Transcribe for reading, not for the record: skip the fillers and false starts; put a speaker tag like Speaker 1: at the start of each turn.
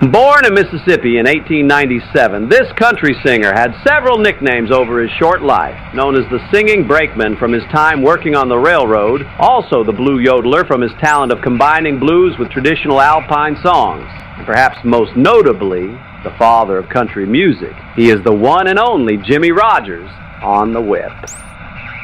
Speaker 1: Born in Mississippi in 1897, this country singer had several nicknames over his short life, known as the Singing Brakeman from his time working on the railroad, also the Blue Yodeler from his talent of combining blues with traditional Alpine songs, and perhaps most notably, the father of country music. He is the one and only Jimmie Rodgers on the whip.